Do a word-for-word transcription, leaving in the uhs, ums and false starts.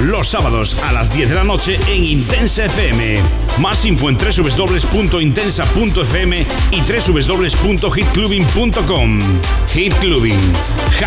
los sábados a las diez de la noche en Intensa F M. Más info en doble u doble u doble u punto intensa punto f m y doble u doble u doble u punto hit clubbing punto com. Hit Clubbing.